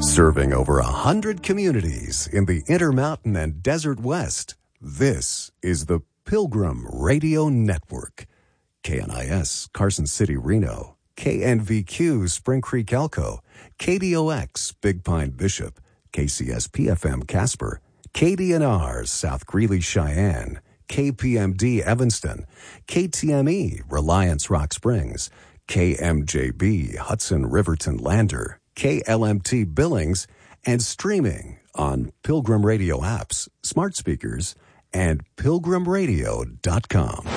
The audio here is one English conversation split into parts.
Serving over 100 communities in the Intermountain and Desert West, this is the Pilgrim Radio Network. KNIS, Carson City, Reno. KNVQ, Spring Creek, Elko. KDOX, Big Pine, Bishop. KCSP-FM, Casper. KDNR, South Greeley, Cheyenne. KPMD, Evanston. KTME, Reliance, Rock Springs. KMJB, Hudson, Riverton, Lander. KLMT Billings, and streaming on Pilgrim Radio apps, smart speakers, and pilgrimradio.com.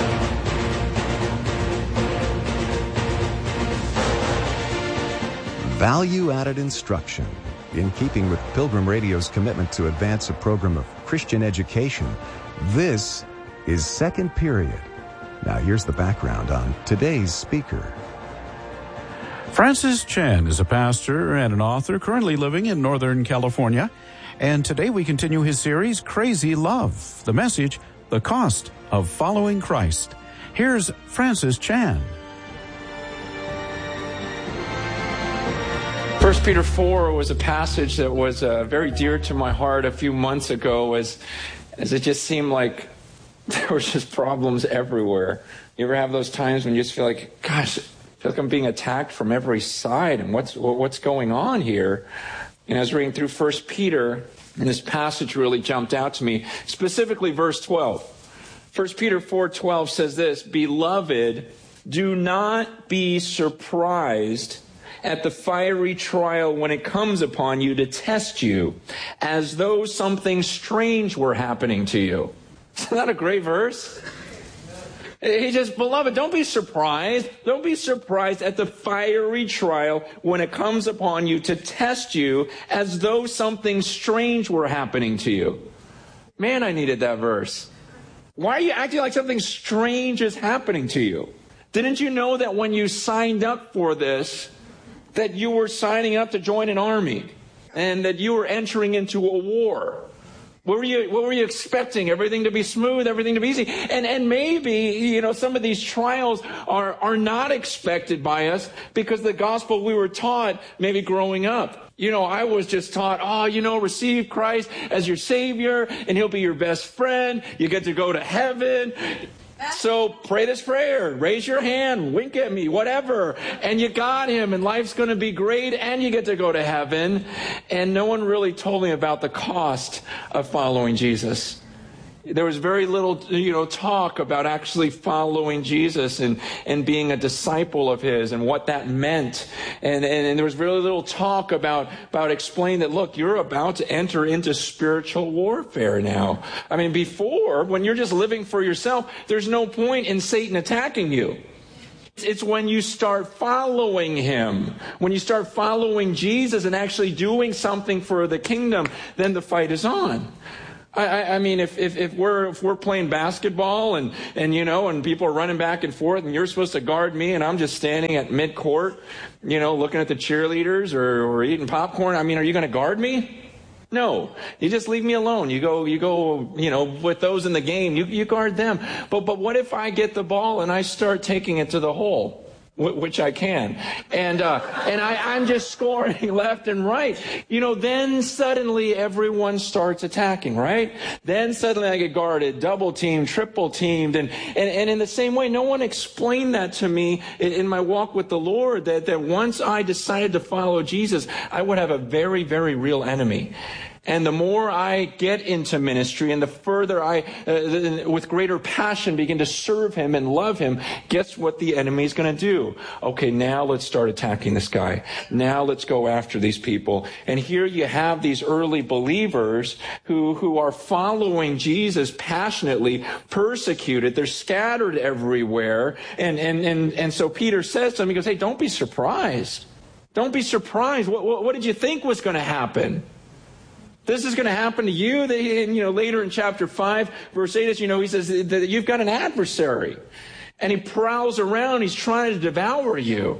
Value-added instruction. In keeping with Pilgrim Radio's commitment to advance a program of Christian education, this is Second Period. Now here's the background on today's speaker. Francis Chan is a pastor and an author currently living in Northern California. And today we continue his series, Crazy Love. The message, the cost of following Christ. Here's Francis Chan. 1 Peter 4 was a passage that was very dear to my heart a few months ago as it just seemed like there were just problems everywhere. You ever have those times when you just feel like, gosh, I feel like I'm being attacked from every side, and what's going on here? And I was reading through 1 Peter, and this passage really jumped out to me, specifically verse 12. 1 Peter 4:12 says this, "Beloved, do not be surprised at the fiery trial when it comes upon you to test you, as though something strange were happening to you." Isn't that a great verse? He says, beloved, don't be surprised. Don't be surprised at the fiery trial when it comes upon you to test you as though something strange were happening to you. Man, I needed that verse. Why are you acting like something strange is happening to you? Didn't you know that when you signed up for this, that you were signing up to join an army and that you were entering into a war? What were you expecting? Everything to be smooth, everything to be easy. And maybe, some of these trials are not expected by us because the gospel we were taught maybe growing up. I was just taught, receive Christ as your Savior and He'll be your best friend. You get to go to heaven. So pray this prayer, raise your hand, wink at me, whatever, and you got Him, and life's going to be great, and you get to go to heaven. And no one really told me about the cost of following Jesus. There was very little, talk about actually following Jesus and being a disciple of His and what that meant. And there was very little talk about explaining that, look, you're about to enter into spiritual warfare now. I mean, before, when you're just living for yourself, there's no point in Satan attacking you. It's when you start following Him, when you start following Jesus and actually doing something for the kingdom, then the fight is on. I mean, if we're playing basketball and people are running back and forth and you're supposed to guard me and I'm just standing at mid-court, looking at the cheerleaders or eating popcorn, I mean, are you going to guard me? No, you just leave me alone. You go, with those in the game, you guard them. But what if I get the ball and I start taking it to the hole? Which I can. And I'm just scoring left and right. Then suddenly everyone starts attacking, right? Then suddenly I get guarded, double teamed, triple teamed. And in the same way, no one explained that to me in my walk with the Lord, that once I decided to follow Jesus, I would have a very, very real enemy. And the more I get into ministry and the further I, with greater passion, begin to serve Him and love Him, guess what the enemy is going to do? Okay, now let's start attacking this guy. Now let's go after these people. And here you have these early believers who are following Jesus passionately, persecuted. They're scattered everywhere. And so Peter says to them, he goes, hey, don't be surprised. Don't be surprised. What did you think was going to happen? This is going to happen to you. Later in chapter 5, verse 8, he says that you've got an adversary. And he prowls around. He's trying to devour you.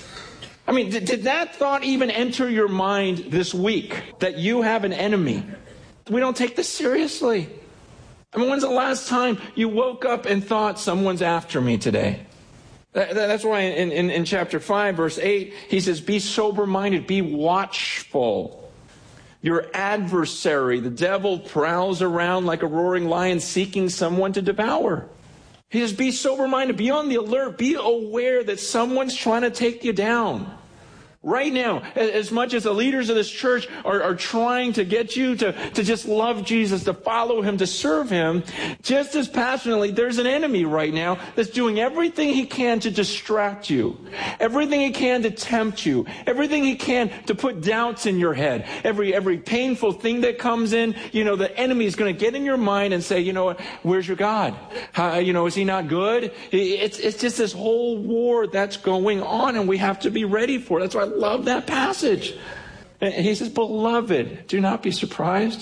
I mean, did that thought even enter your mind this week? That you have an enemy? We don't take this seriously. I mean, when's the last time you woke up and thought, someone's after me today? That's why in chapter 5, verse 8, he says, be sober-minded, be watchful. Your adversary, the devil, prowls around like a roaring lion seeking someone to devour. He says, be sober-minded, be on the alert, be aware that someone's trying to take you down. Right now, as much as the leaders of this church are trying to get you to just love Jesus, to follow him, to serve him, just as passionately, there's an enemy right now that's doing everything he can to distract you, everything he can to tempt you, everything he can to put doubts in your head. Every painful thing that comes in, the enemy is going to get in your mind and say, where's your God? Is he not good? It's just this whole war that's going on, and we have to be ready for it. That's why I love that passage. And he says, beloved, do not be surprised.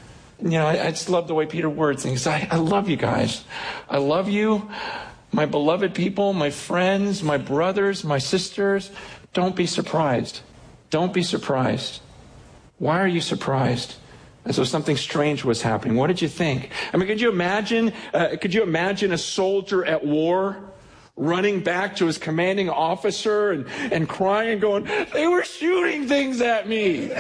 I just love the way Peter words things. I love you guys. I love you, my beloved people, my friends, my brothers, my sisters. Don't be surprised. Don't be surprised. Why are you surprised? As though something strange was happening. What did you think? Could you imagine a soldier at war running back to his commanding officer and crying and going, they were shooting things at me.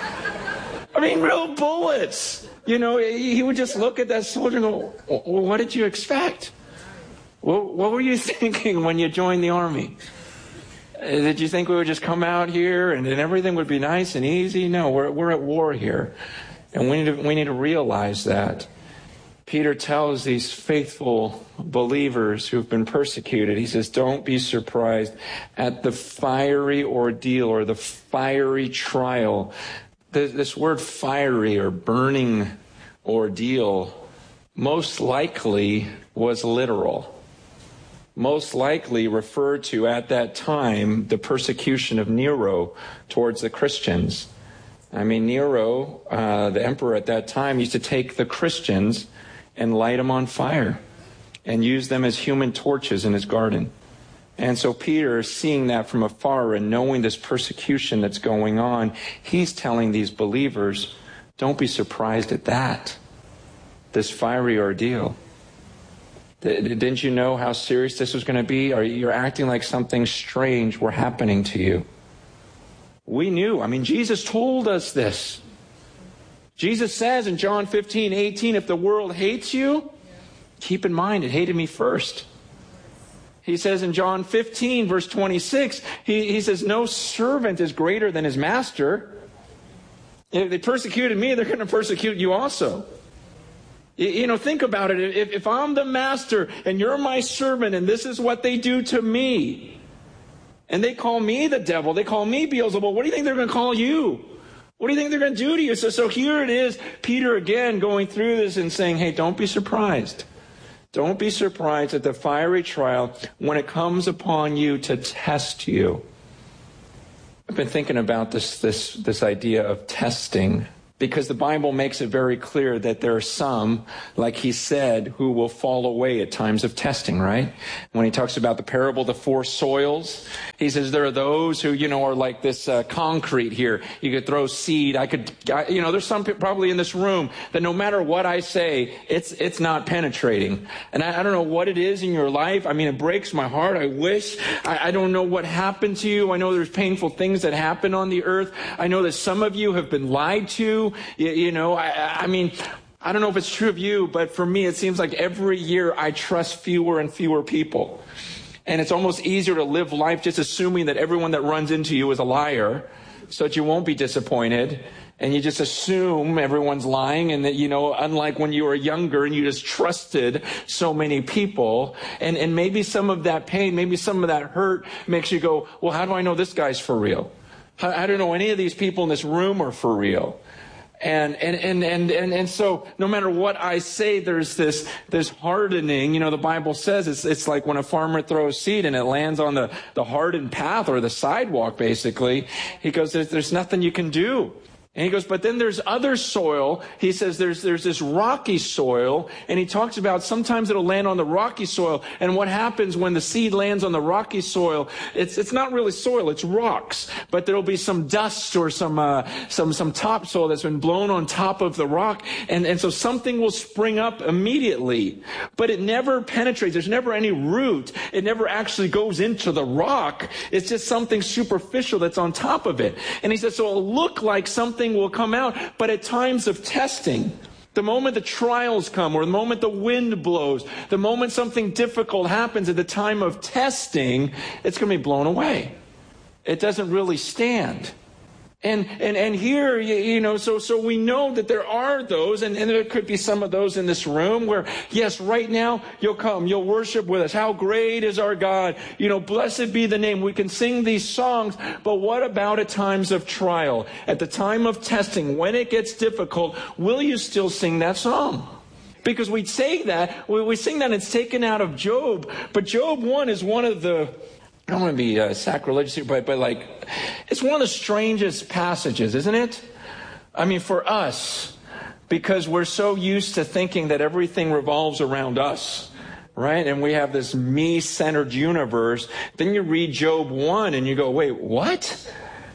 Real bullets. He would just look at that soldier and go, well, what did you expect? What were you thinking when you joined the army? Did you think we would just come out here and everything would be nice and easy? No, we're at war here. And we need to realize that. Peter tells these faithful believers who've been persecuted, he says, don't be surprised at the fiery ordeal or the fiery trial. This word fiery or burning ordeal most likely was literal. Most likely referred to at that time the persecution of Nero towards the Christians. Nero, the emperor at that time, used to take the Christians and light them on fire and use them as human torches in his garden. And so Peter, seeing that from afar and knowing this persecution that's going on, he's telling these believers, don't be surprised at that, this fiery ordeal. Didn't you know how serious this was going to be? You're acting like something strange were happening to you. We knew. Jesus told us this. Jesus says in John 15:18, if the world hates you, keep in mind it hated me first. He says in John 15, verse 26, he says, no servant is greater than his master. If they persecuted me, they're going to persecute you also. Think about it. If I'm the master and you're my servant and this is what they do to me, and they call me the devil, they call me Beelzebub, what do you think they're going to call you? What do you think they're going to do to you? So here it is, Peter again going through this and saying, hey, don't be surprised. Don't be surprised at the fiery trial when it comes upon you to test you. I've been thinking about this idea of testing, because the Bible makes it very clear that there are some, like he said, who will fall away at times of testing, right? When he talks about the parable of the four soils, he says there are those who, are like this concrete here. You could throw seed. There's some people probably in this room that no matter what I say, it's not penetrating. And I don't know what it is in your life. It breaks my heart. I wish. I don't know what happened to you. I know there's painful things that happen on the earth. I know that some of you have been lied to. I don't know if it's true of you, but for me, it seems like every year I trust fewer and fewer people. And it's almost easier to live life just assuming that everyone that runs into you is a liar so that you won't be disappointed. And you just assume everyone's lying, and that, unlike when you were younger and you just trusted so many people. And maybe some of that pain, maybe some of that hurt makes you go, well, how do I know this guy's for real? I don't know any of these people in this room are for real. And so no matter what I say, there's this hardening. The Bible says it's like when a farmer throws seed and it lands on the hardened path or the sidewalk, basically. He goes, there's nothing you can do. And he goes, but then there's other soil. He says there's this rocky soil. And he talks about sometimes it'll land on the rocky soil. And what happens when the seed lands on the rocky soil, it's not really soil, it's rocks. But there'll be some dust or some topsoil that's been blown on top of the rock. And so something will spring up immediately. But it never penetrates. There's never any root. It never actually goes into the rock. It's just something superficial that's on top of it. And he says, so it'll look like something will come out, but at times of testing, the moment the trials come, or the moment the wind blows, the moment something difficult happens at the time of testing, it's going to be blown away. It doesn't really stand. And here, so we know that there are those, and there could be some of those in this room where, yes, right now, you'll come, you'll worship with us. How great is our God? Blessed be the name. We can sing these songs, but what about at times of trial? At the time of testing, when it gets difficult, will you still sing that song? Because we say that, we sing that, and it's taken out of Job, but Job 1 is one of the, I don't want to be sacrilegious here, but it's one of the strangest passages, isn't it? I mean, for us, because we're so used to thinking that everything revolves around us, right? And we have this me-centered universe. Then you read Job 1 and you go, wait, what?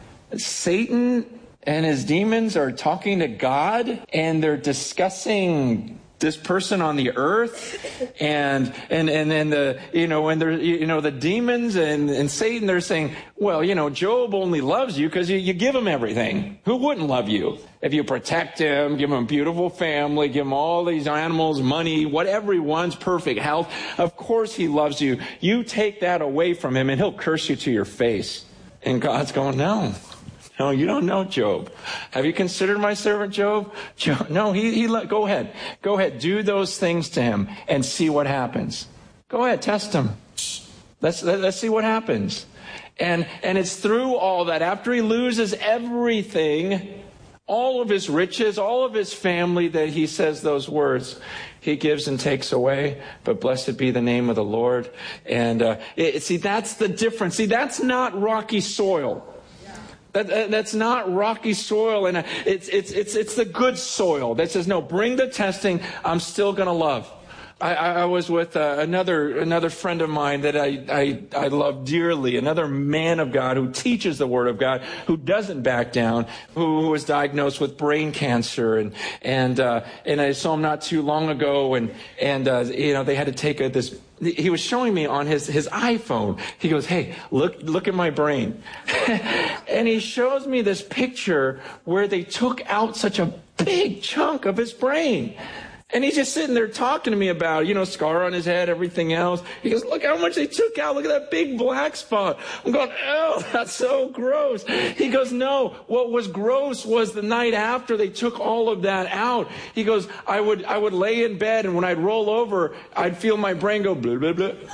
Satan and his demons are talking to God and they're discussing this person on the earth, and the the demons and Satan, they're saying, well, Job only loves you because you give him everything. Who wouldn't love you if you protect him, give him a beautiful family, give him all these animals, money, whatever he wants, perfect health? Of course he loves you. You take that away from him and he'll curse you to your face. And God's going, no, you don't know Job. Have you considered my servant Job? No, go ahead, do those things to him and see what happens. Go ahead, test him. Let's see what happens. And it's through all that, after he loses everything, all of his riches, all of his family, that he says those words. He gives and takes away, but blessed be the name of the Lord. And see, that's the difference. See, that's not rocky soil. That's not rocky soil, and it's the good soil that says, no, bring the testing, I'm still going to love. I was with another friend of mine that I love dearly, another man of God who teaches the Word of God, who doesn't back down, who was diagnosed with brain cancer, and I saw him not too long ago, and they had to take this. He was showing me on his iPhone. He goes, hey, look at my brain. And he shows me this picture where they took out such a big chunk of his brain. And he's just sitting there talking to me about, scar on his head, everything else. He goes, look how much they took out. Look at that big black spot. I'm going, oh, that's so gross. He goes, no, what was gross was the night after they took all of that out. He goes, I would lay in bed, and when I'd roll over, I'd feel my brain go blah, blah, blah,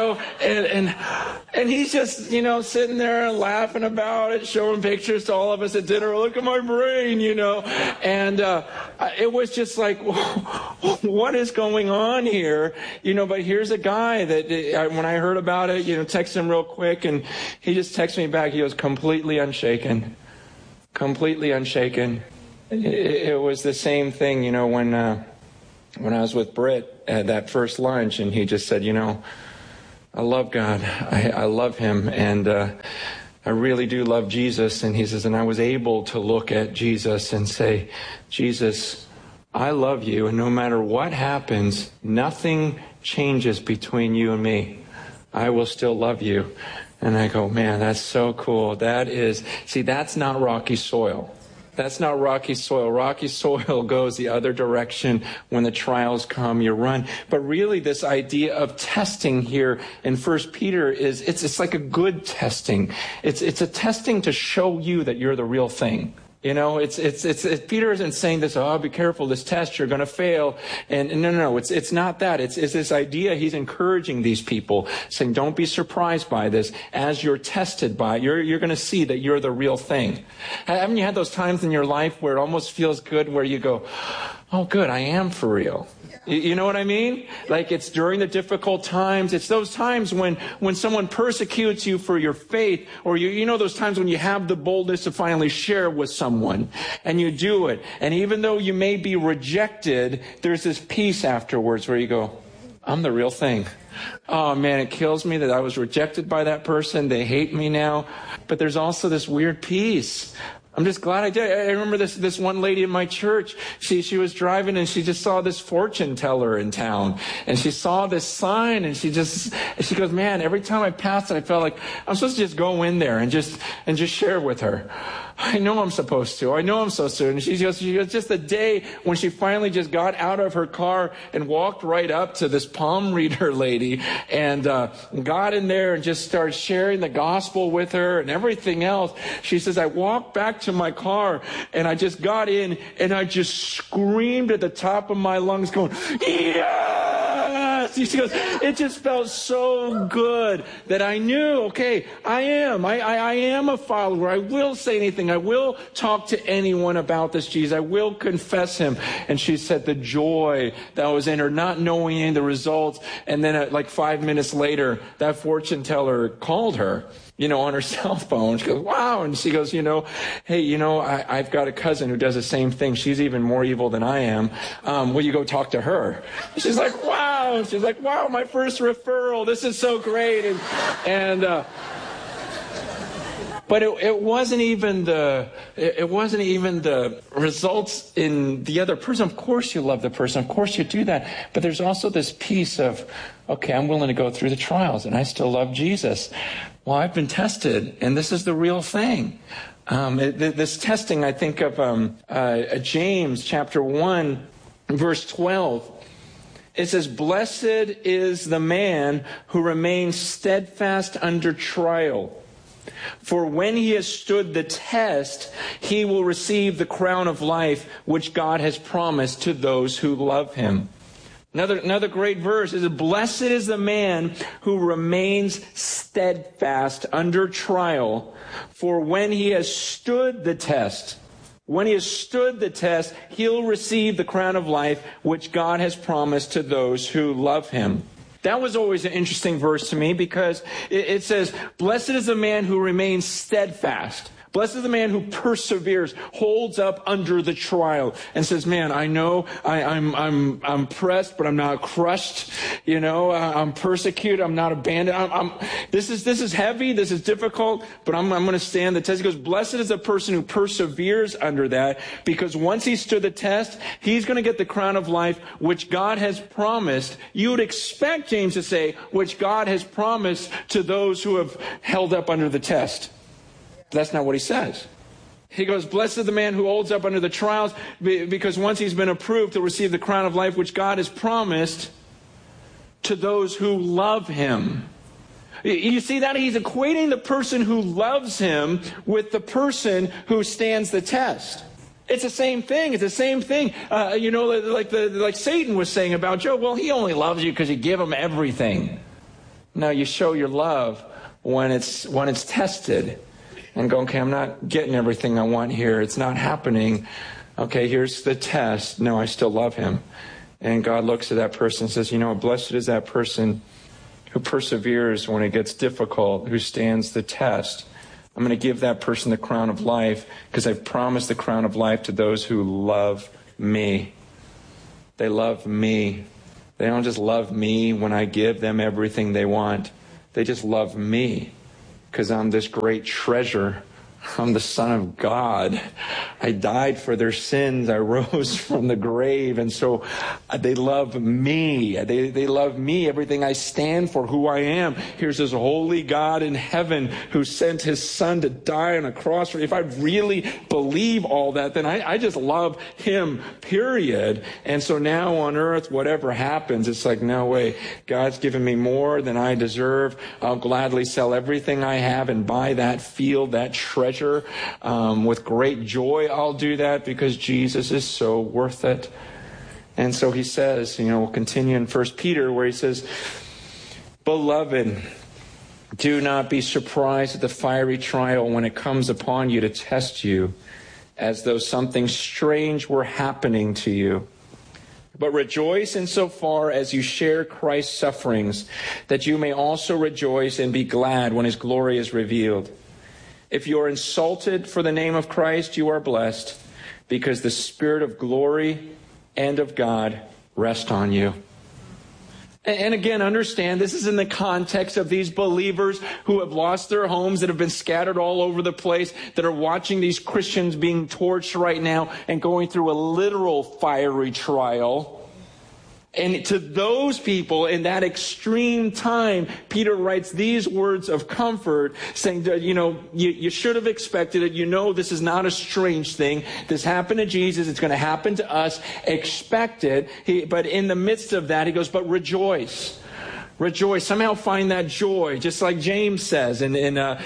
and he's just, sitting there laughing about it, showing pictures to all of us at dinner. Look at my brain, and it was just like, what is going on here? But here's a guy that when I heard about it, texted him real quick, and he just texted me back. He was completely unshaken. Completely unshaken. It was the same thing, when I was with Britt at that first lunch, and he just said, I love God. I love him, and I really do love Jesus. And he says, and I was able to look at Jesus and say, Jesus, I love you, and no matter what happens, nothing changes between you and me. I will still love you. And I go, man, that's so cool. That's not rocky soil. That's not rocky soil. Rocky soil goes the other direction. When the trials come, you run. But really, this idea of testing here in 1 Peter it's like a good testing. It's a testing to show you that you're the real thing. Peter isn't saying this, be careful, this test, you're going to fail. And no, it's not that. It's this idea, he's encouraging these people, saying, don't be surprised by this. As you're tested by it, you're going to see that you're the real thing. Haven't you had those times in your life where it almost feels good, where you go, oh, good, I am for real. You know what I mean? Like, it's during the difficult times. It's those times when someone persecutes you for your faith, or you know those times when you have the boldness to finally share with someone, and you do it. And even though you may be rejected, there's this peace afterwards where you go, I'm the real thing. Oh man, it kills me that I was rejected by that person. They hate me now. But there's also this weird peace. I'm just glad I did. I remember this one lady in my church. She was driving and she just saw this fortune teller in town. And she saw this sign and she goes, man, every time I passed it, I felt like I'm supposed to just go in there and just share with her. I know I'm supposed to. I know I'm supposed to. And she goes, just the day when she finally just got out of her car and walked right up to this palm reader lady and got in there and just started sharing the gospel with her and everything else. She says, I walked back to my car and I just got in and I just screamed at the top of my lungs going, yes! She goes, it just felt so good that I knew, okay, I am a follower. I will say anything. I will talk to anyone about this Jesus. I will confess him. And she said the joy that was in her, not knowing the results. And then like 5 minutes later, that fortune teller called her, on her cell phone. She goes, wow. And she goes, hey, I've got a cousin who does the same thing. She's even more evil than I am. Will you go talk to her? She's like, wow. She's like, wow, my first referral. This is so great. But it wasn't even the results in the other person. Of course you love the person. Of course you do that. But there's also this piece of, okay, I'm willing to go through the trials and I still love Jesus. Well, I've been tested and this is the real thing. This testing, I think of James chapter 1, verse 12. It says, blessed is the man who remains steadfast under trial. For when he has stood the test, he will receive the crown of life which God has promised to those who love him. Another great verse is, blessed is the man who remains steadfast under trial. For when he has stood the test, he'll receive the crown of life which God has promised to those who love him. That was always an interesting verse to me because it says, blessed is the man who remains steadfast. Blessed is the man who perseveres, holds up under the trial, and says, man, I know I'm pressed, but I'm not crushed. I'm persecuted. I'm not abandoned. This is heavy. This is difficult, but I'm going to stand the test. He goes, blessed is the person who perseveres under that, because once he stood the test, he's going to get the crown of life, which God has promised. You would expect James to say, which God has promised to those who have held up under the test. That's not what he says. He goes, blessed is the man who holds up under the trials, because once he's been approved to receive the crown of life, which God has promised to those who love him. You see that? He's equating the person who loves him with the person who stands the test. It's the same thing. It's the same thing. Like Satan was saying about Job. Well, he only loves you because you give him everything. No, you show your love when it's tested. And go, okay, I'm not getting everything I want here. It's not happening. Okay, here's the test. No, I still love him. And God looks at that person and says, blessed is that person who perseveres when it gets difficult, who stands the test. I'm going to give that person the crown of life because I've promised the crown of life to those who love me. They love me. They don't just love me when I give them everything they want. They just love me. Because I'm this great treasure. I'm the Son of God. I died for their sins. I rose from the grave. And so they love me. They love me, everything I stand for, who I am. Here's this holy God in heaven who sent his Son to die on a cross. If I really believe all that, then I just love him, period. And so now on earth, whatever happens, it's like, no way. God's given me more than I deserve. I'll gladly sell everything I have and buy that field, that treasure. With great joy, I'll do that because Jesus is so worth it. And so he says, we'll continue in 1 Peter where he says, beloved, do not be surprised at the fiery trial when it comes upon you to test you, as though something strange were happening to you. But rejoice insofar as you share Christ's sufferings, that you may also rejoice and be glad when his glory is revealed. If you are insulted for the name of Christ, you are blessed, because the Spirit of glory and of God rest on you. And again, understand, this is in the context of these believers who have lost their homes, that have been scattered all over the place, that are watching these Christians being torched right now and going through a literal fiery trial. And to those people in that extreme time, Peter writes these words of comfort, saying that, you should have expected it. This is not a strange thing. This happened to Jesus. It's going to happen to us. Expect it. But in the midst of that, he goes, but rejoice. Rejoice. Somehow find that joy, just like James says in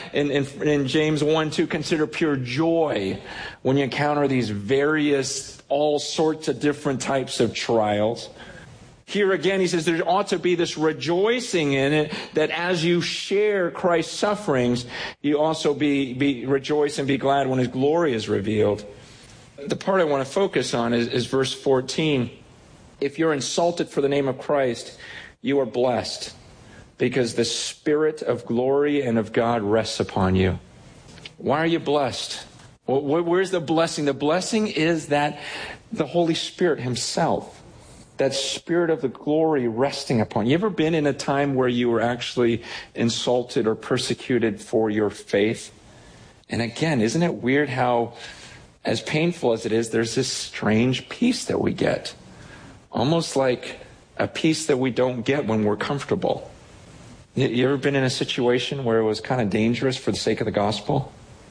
James 1:2, consider pure joy when you encounter these various, all sorts of different types of trials. Here again, he says there ought to be this rejoicing in it, that as you share Christ's sufferings, you also be rejoice and be glad when his glory is revealed. The part I want to focus on is verse 14. If you're insulted for the name of Christ, you are blessed, because the Spirit of glory and of God rests upon you. Why are you blessed? Well, where's the blessing? The blessing is that the Holy Spirit himself, that Spirit of the glory resting upon you. You ever been in a time where you were actually insulted or persecuted for your faith? And again, isn't it weird how, as painful as it is, there's this strange peace that we get. Almost like a peace that we don't get when we're comfortable. You ever been in a situation where it was kind of dangerous for the sake of the gospel?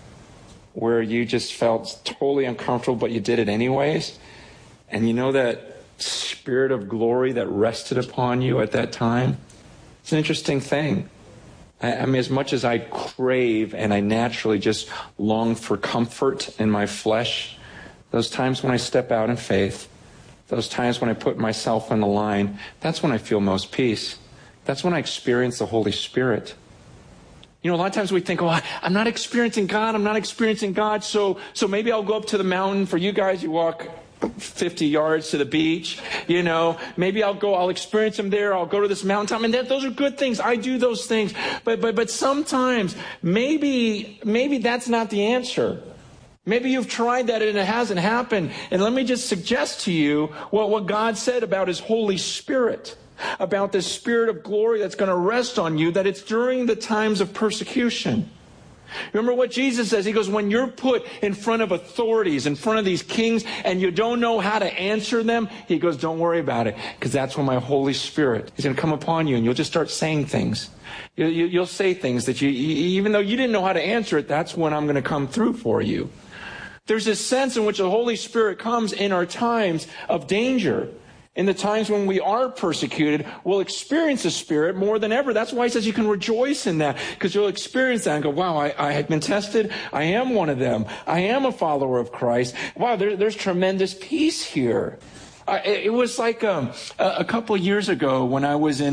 Where you just felt totally uncomfortable, but you did it anyways? And you know that Spirit of glory that rested upon you at that time? It's an interesting thing. I mean, as much as I crave and I naturally just long for comfort in my flesh, those times when I step out in faith, those times when I put myself on the line, that's when I feel most peace. That's when I experience the Holy Spirit. A lot of times we think, I'm not experiencing God, so maybe I'll go up to the mountain. For you guys, you walk 50 yards to the beach, maybe I'll experience him there. I'll go to this mountaintop, and those are good things. I do those things, but sometimes maybe that's not the answer. Maybe you've tried that and it hasn't happened. And let me just suggest to you what God said about his Holy Spirit, about this Spirit of glory that's going to rest on you, that it's during the times of persecution. Remember what Jesus says. He goes, when you're put in front of authorities, in front of these kings, and you don't know how to answer them, he goes, don't worry about it, because that's when my Holy Spirit is going to come upon you, and you'll just start saying things. You'll say things that even though you didn't know how to answer it, that's when I'm going to come through for you. There's this sense in which the Holy Spirit comes in our times of danger. In the times when we are persecuted, we'll experience the Spirit more than ever. That's why he says you can rejoice in that, because you'll experience that and go, wow, I have been tested. I am one of them. I am a follower of Christ. Wow, there's tremendous peace here. It was like a couple of years ago when I was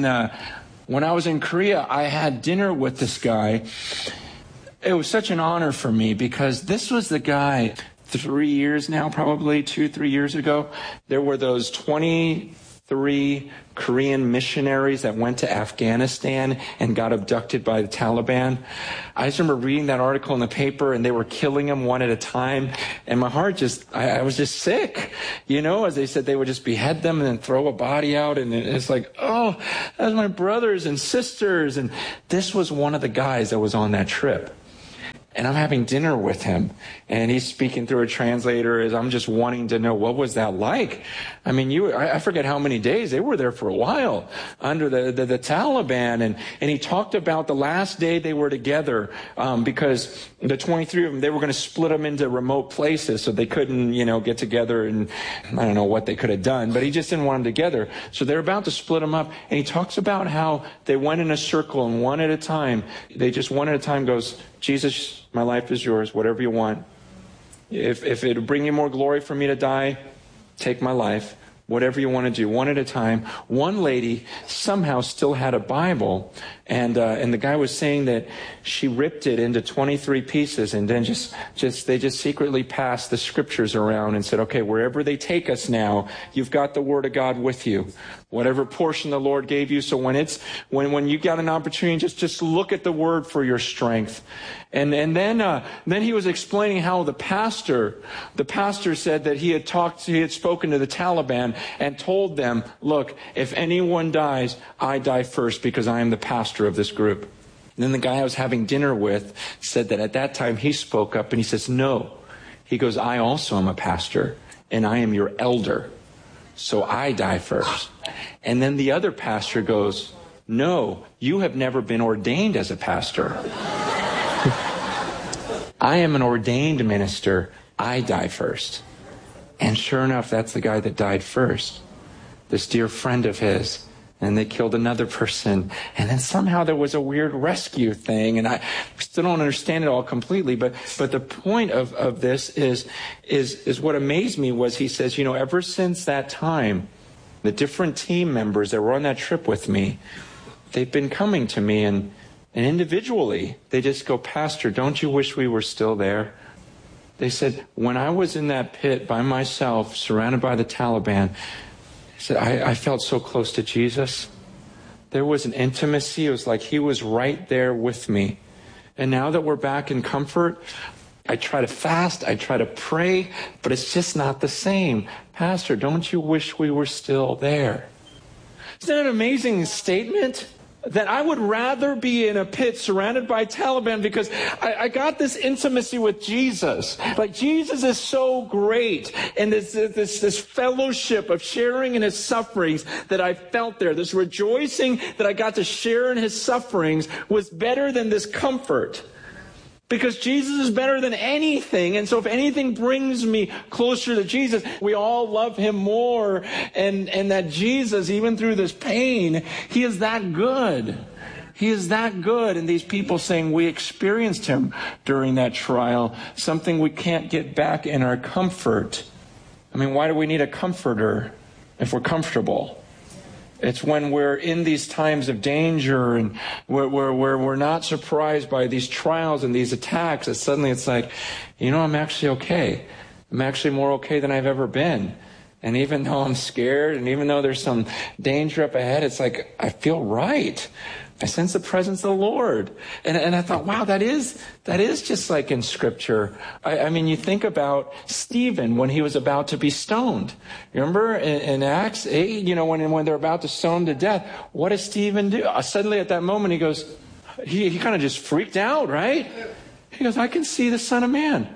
in Korea, I had dinner with this guy. It was such an honor for me, because this was the guy 3 years now, probably 2-3 years ago. There were those 23 Korean missionaries that went to Afghanistan and got abducted by the Taliban. I just remember reading that article in the paper, and they were killing them one at a time. And my heart I was just sick. As they said, they would just behead them and then throw a body out. And it's like, oh, that's my brothers and sisters. And this was one of the guys that was on that trip. And I'm having dinner with him, and he's speaking through a translator as I'm just wanting to know, what was that like? I mean, I forget how many days. They were there for a while under the Taliban. And he talked about the last day they were together, because the 23 of them, they were going to split them into remote places so they couldn't, get together. And I don't know what they could have done, but he just didn't want them together. So they're about to split them up. And he talks about how they went in a circle, and one at a time goes, Jesus, my life is yours, whatever you want. If it'll bring you more glory for me to die, take my life. Whatever you want to do, one at a time. One lady somehow still had a Bible, and the guy was saying that she ripped it into 23 pieces, and then they just secretly passed the scriptures around and said, okay, wherever they take us now, you've got the Word of God with you. Whatever portion the Lord gave you. So when you got an opportunity, just look at the Word for your strength. And then he was explaining how the pastor said that he had spoken to the Taliban and told them, look, if anyone dies, I die first because I am the pastor of this group. And then the guy I was having dinner with said that at that time he spoke up and he says, no. He goes, I also am a pastor and I am your elder. So I die first. And then the other pastor goes, no, you have never been ordained as a pastor. I am an ordained minister. I die first. And sure enough, that's the guy that died first. This dear friend of his. And they killed another person. And then somehow there was a weird rescue thing. And I still don't understand it all completely. But the point of this is what amazed me was he says, ever since that time, the different team members that were on that trip with me, they've been coming to me and individually, they just go, Pastor, don't you wish we were still there? They said, when I was in that pit by myself, surrounded by the Taliban, he said, I felt so close to Jesus. There was an intimacy. It was like he was right there with me. And now that we're back in comfort, I try to fast, I try to pray, but it's just not the same. Pastor, don't you wish we were still there? Isn't that an amazing statement? That I would rather be in a pit surrounded by Taliban because I got this intimacy with Jesus. Like Jesus is so great. And this fellowship of sharing in his sufferings that I felt there, this rejoicing that I got to share in his sufferings was better than this comfort. Because Jesus is better than anything. And so if anything brings me closer to Jesus, we all love him more. And that Jesus, even through this pain, he is that good. He is that good. And these people saying we experienced him during that trial, something we can't get back in our comfort. I mean, why do we need a comforter if we're comfortable? It's when we're in these times of danger and we're not surprised by these trials and these attacks that suddenly it's like, I'm actually okay. I'm actually more okay than I've ever been. And even though I'm scared and even though there's some danger up ahead, it's like, I feel right. I sense the presence of the Lord. And I thought, wow, that is just like in Scripture. I mean, you think about Stephen when he was about to be stoned. Remember in Acts 8, when they're about to stone him to death, what does Stephen do? Suddenly at that moment he goes, he kind of just freaked out, right? He goes, I can see the Son of Man.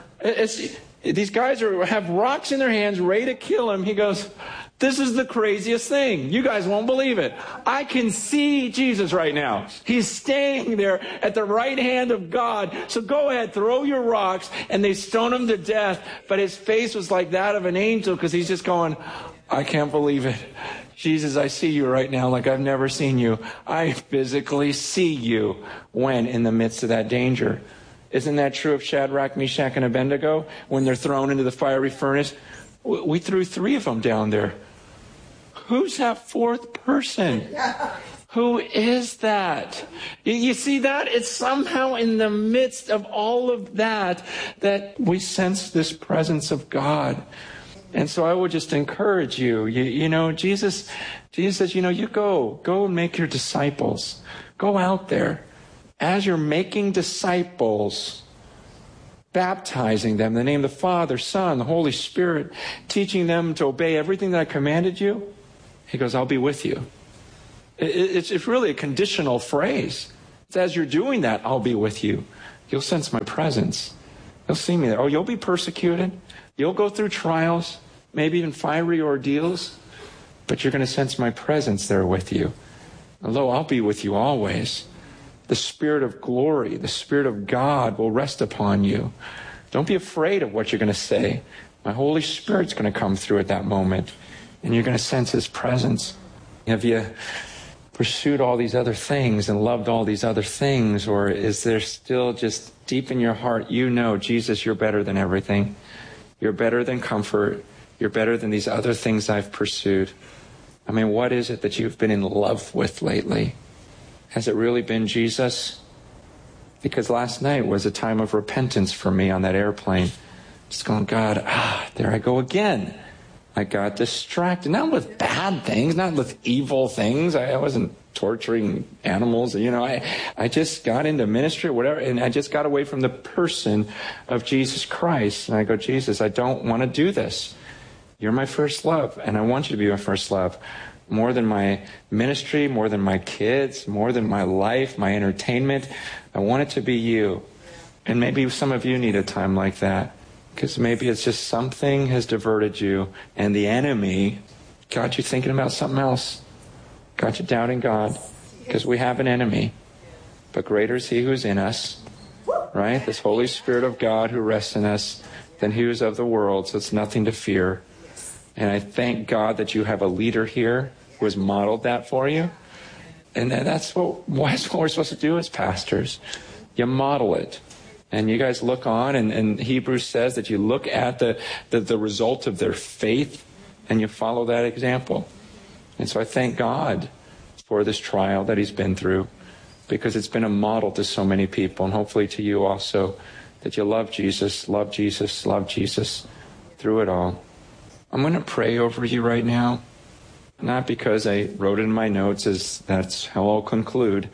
These guys have rocks in their hands, ready to kill him. He goes, this is the craziest thing. You guys won't believe it. I can see Jesus right now. He's staying there at the right hand of God. So go ahead, throw your rocks. And they stone him to death. But his face was like that of an angel because he's just going, I can't believe it. Jesus, I see you right now like I've never seen you. I physically see you when in the midst of that danger. Isn't that true of Shadrach, Meshach, and Abednego when they're thrown into the fiery furnace? We threw 3 of them down there. Who's that 4th person? Who is that? You see that? It's somehow in the midst of all of that we sense this presence of God. And so I would just encourage you. Jesus says, you go and make your disciples. Go out there. As you're making disciples, baptizing them in the name of the Father, Son, the Holy Spirit, teaching them to obey everything that I commanded you, he goes, I'll be with you. It's really a conditional phrase. It's as you're doing that, I'll be with you. You'll sense my presence. You'll see me there. Oh, you'll be persecuted. You'll go through trials, maybe even fiery ordeals, but you're going to sense my presence there with you. Lo, I'll be with you always. The Spirit of glory, the Spirit of God will rest upon you. Don't be afraid of what you're going to say. My Holy Spirit's going to come through at that moment, and you're going to sense his presence. Have you pursued all these other things and loved all these other things, or is there still just deep in your heart, Jesus, you're better than everything. You're better than comfort. You're better than these other things I've pursued. I mean, what is it that you've been in love with lately? Has it really been Jesus? Because last night was a time of repentance for me on that airplane. Just going, God, there I go again. I got distracted, not with bad things, not with evil things. I wasn't torturing animals. I just got into ministry or whatever, and I just got away from the person of Jesus Christ. And I go, Jesus, I don't want to do this. You're my first love, and I want you to be my first love. More than my ministry, more than my kids, more than my life, my entertainment. I want it to be you. And maybe some of you need a time like that, because maybe it's just something has diverted you, and the enemy got you thinking about something else. Got you doubting God, because we have an enemy. But greater is he who's in us, right? This Holy Spirit of God who rests in us than he who's of the world, so it's nothing to fear. And I thank God that you have a leader here who has modeled that for you. And that's what we're supposed to do as pastors. You model it. And you guys look on, and Hebrews says that you look at the result of their faith, and you follow that example. And so I thank God for this trial that he's been through, because it's been a model to so many people, and hopefully to you also, that you love Jesus, love Jesus, love Jesus through it all. I'm going to pray over you right now, not because I wrote it in my notes, as that's how I'll conclude,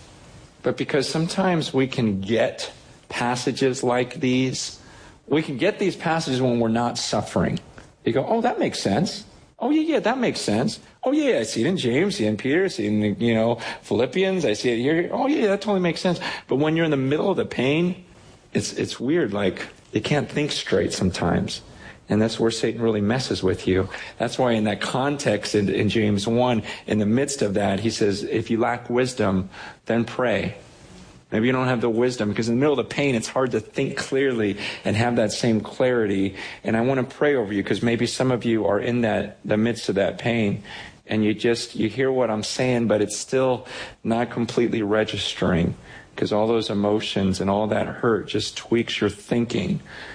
but because sometimes we can get passages like these. We can get these passages when we're not suffering. You go, oh, that makes sense. Oh, yeah, that makes sense. Oh, yeah, I see it in James, see it in Peter, see it in, Philippians, I see it here. Oh, yeah, that totally makes sense. But when you're in the middle of the pain, it's weird, like you can't think straight sometimes. And that's where Satan really messes with you. That's why in that context in James 1, in the midst of that, he says, if you lack wisdom, then pray. Maybe you don't have the wisdom, because in the middle of the pain, it's hard to think clearly and have that same clarity. And I want to pray over you, because maybe some of you are in the midst of that pain, and you hear what I'm saying, but it's still not completely registering, because all those emotions and all that hurt just tweaks your thinking.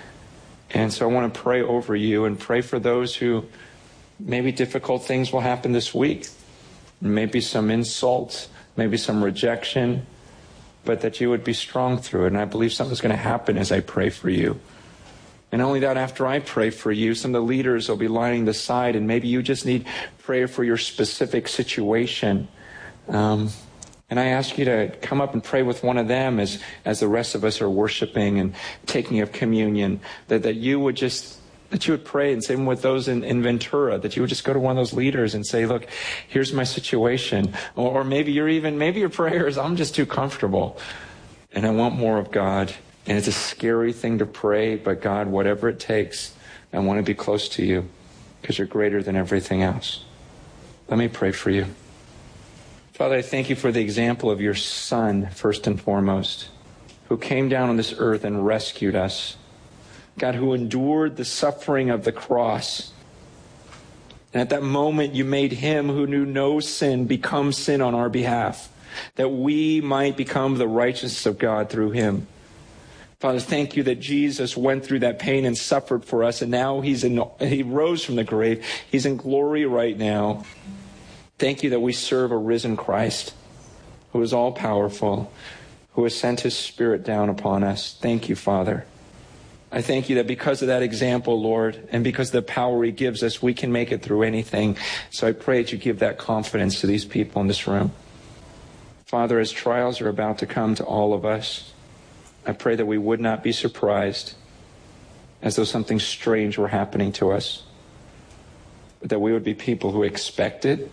And so I want to pray over you and pray for those who maybe difficult things will happen this week. Maybe some insults, maybe some rejection, but that you would be strong through it. And I believe something's going to happen as I pray for you. And not only that, after I pray for you, some of the leaders will be lining the side, and maybe you just need prayer for your specific situation. And I ask you to come up and pray with one of them as the rest of us are worshiping and taking of communion, that you would pray, and same with those in Ventura, that you would just go to one of those leaders and say, look, here's my situation. Or maybe your prayer is, I'm just too comfortable and I want more of God. And it's a scary thing to pray, but God, whatever it takes, I want to be close to you, because you're greater than everything else. Let me pray for you. Father, I thank you for the example of your Son, first and foremost, who came down on this earth and rescued us. God, who endured the suffering of the cross. And at that moment, you made him who knew no sin become sin on our behalf, that we might become the righteousness of God through him. Father, thank you that Jesus went through that pain and suffered for us, and now he rose from the grave. He's in glory right now. Thank you that we serve a risen Christ who is all-powerful, who has sent his Spirit down upon us. Thank you, Father. I thank you that because of that example, Lord, and because of the power he gives us, we can make it through anything. So I pray that you give that confidence to these people in this room. Father, as trials are about to come to all of us, I pray that we would not be surprised as though something strange were happening to us, but that we would be people who expect it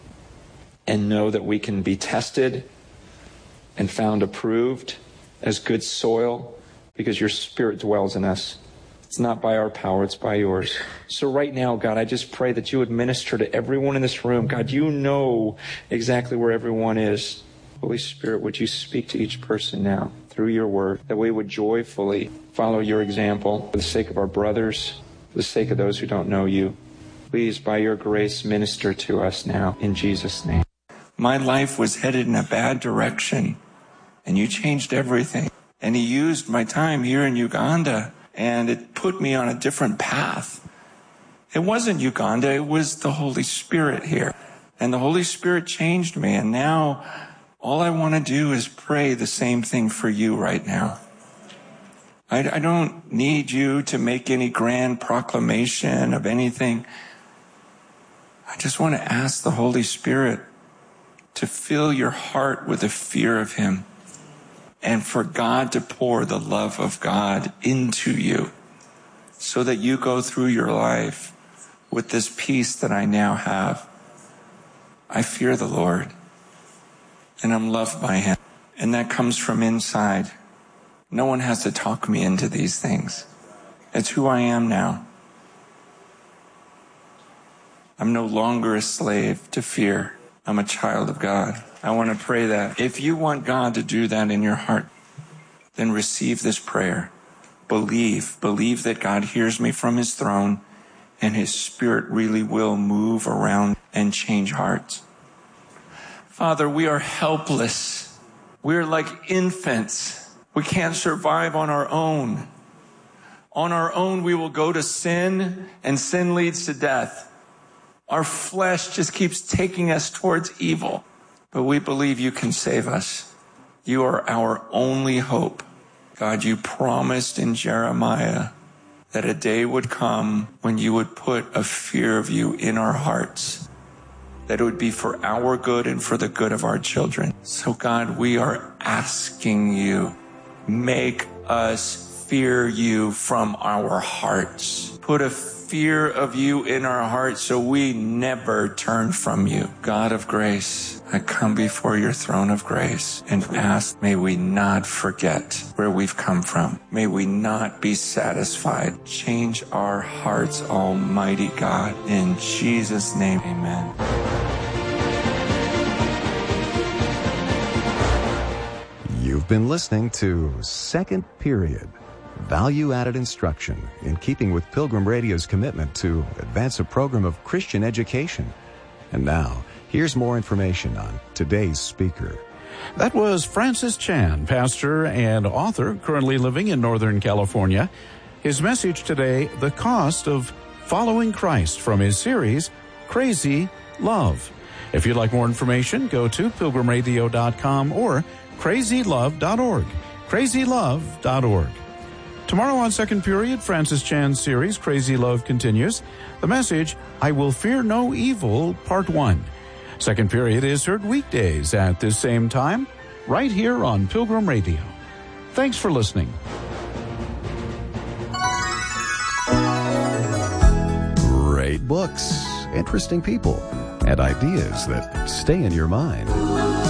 and know that we can be tested and found approved as good soil, because your Spirit dwells in us. It's not by our power, it's by yours. So right now, God, I just pray that you would minister to everyone in this room. God, you know exactly where everyone is. Holy Spirit, would you speak to each person now through your word, that we would joyfully follow your example for the sake of our brothers, for the sake of those who don't know you. Please, by your grace, minister to us now in Jesus' name. My life was headed in a bad direction, and you changed everything. And he used my time here in Uganda, and it put me on a different path. It wasn't Uganda, it was the Holy Spirit here. And the Holy Spirit changed me, and now all I want to do is pray the same thing for you right now. I don't need you to make any grand proclamation of anything. I just want to ask the Holy Spirit to fill your heart with the fear of Him, and for God to pour the love of God into you so that you go through your life with this peace that I now have. I fear the Lord, and I'm loved by Him, and that comes from inside. No one has to talk me into these things. It's who I am now. I'm no longer a slave to fear. I'm a child of God. I want to pray that. If you want God to do that in your heart, then receive this prayer. Believe that God hears me from His throne, and His Spirit really will move around and change hearts. Father, we are helpless. We're like infants. We can't survive on our own. On our own, we will go to sin, and sin leads to death. Our flesh just keeps taking us towards evil. But we believe you can save us. You are our only hope. God, you promised in Jeremiah that a day would come when you would put a fear of you in our hearts, that it would be for our good and for the good of our children. So God, we are asking you, make us fear you from our hearts. Put a fear of you in our hearts so we never turn from you. God of grace, I come before your throne of grace and ask, may we not forget where we've come from. May we not be satisfied. Change our hearts, Almighty God. In Jesus' name, amen. You've been listening to Second Period, value-added instruction in keeping with Pilgrim Radio's commitment to advance a program of Christian education. And now, here's more information on today's speaker. That was Francis Chan, pastor and author, currently living in Northern California. His message today, The Cost of Following Christ, from his series, Crazy Love. If you'd like more information, go to pilgrimradio.com or crazylove.org. crazylove.org. Tomorrow on Second Period, Francis Chan's series, Crazy Love, continues. The message, I Will Fear No Evil, Part 1. Second Period is heard weekdays at this same time, right here on Pilgrim Radio. Thanks for listening. Great books, interesting people, and ideas that stay in your mind.